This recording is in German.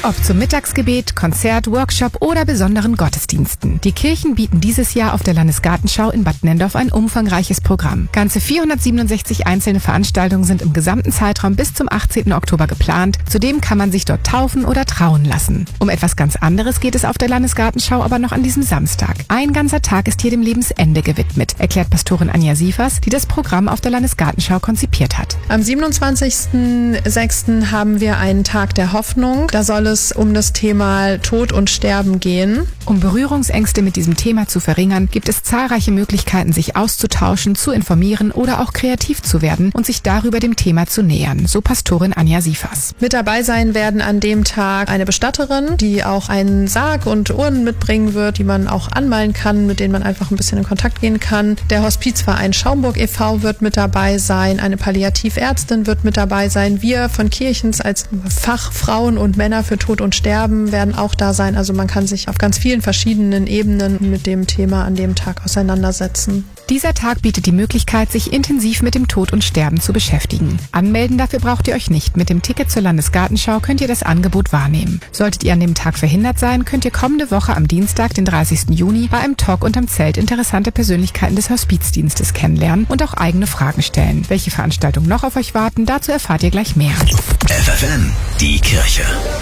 Ob zum Mittagsgebet, Konzert, Workshop oder besonderen Gottesdiensten. Die Kirchen bieten dieses Jahr auf der Landesgartenschau in Bad Nenndorf ein umfangreiches Programm. Ganze 467 einzelne Veranstaltungen sind im gesamten Zeitraum bis zum 18. Oktober geplant. Zudem kann man sich dort taufen oder trauen lassen. Um etwas ganz anderes geht es auf der Landesgartenschau aber noch an diesem Samstag. Ein ganzer Tag ist hier dem Lebensende gewidmet, erklärt Pastorin Anja Sievers, die das Programm auf der Landesgartenschau konzipiert hat. Am 27.06. haben wir einen Tag der Hoffnung. Da soll es um das Thema Tod und Sterben gehen. Um Berührungsängste mit diesem Thema zu verringern, gibt es zahlreiche Möglichkeiten, sich auszutauschen, zu informieren oder auch kreativ zu werden und sich darüber dem Thema zu nähern, so Pastorin Anja Sievers. Mit dabei sein werden an dem Tag eine Bestatterin, die auch einen Sarg und Urnen mitbringen wird, die man auch anmalen kann, mit denen man einfach ein bisschen in Kontakt gehen kann. Der Hospizverein Schaumburg e.V. wird mit dabei sein, eine Palliativärztin wird mit dabei sein. Wir von Kirchens als Fachfrauen und Männer für Tod und Sterben werden auch da sein. Also man kann sich auf ganz vielen verschiedenen Ebenen mit dem Thema an dem Tag auseinandersetzen. Dieser Tag bietet die Möglichkeit, sich intensiv mit dem Tod und Sterben zu beschäftigen. Anmelden dafür braucht ihr euch nicht. Mit dem Ticket zur Landesgartenschau könnt ihr das Angebot wahrnehmen. Solltet ihr an dem Tag verhindert sein, könnt ihr kommende Woche am Dienstag, den 30. Juni, bei einem Talk unterm Zelt interessante Persönlichkeiten des Hospizdienstes kennenlernen und auch eigene Fragen stellen. Welche Veranstaltungen noch auf euch warten, dazu erfahrt ihr gleich mehr. FFN, die Kirche.